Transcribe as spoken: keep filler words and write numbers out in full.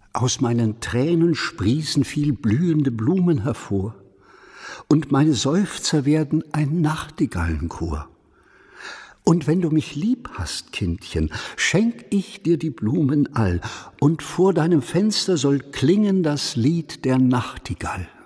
Aus meinen Tränen sprießen viel blühende Blumen hervor, und meine Seufzer werden ein Nachtigallenchor. Und wenn du mich lieb hast, Kindchen, schenk ich dir die Blumen all, und vor deinem Fenster soll klingen das Lied der Nachtigall.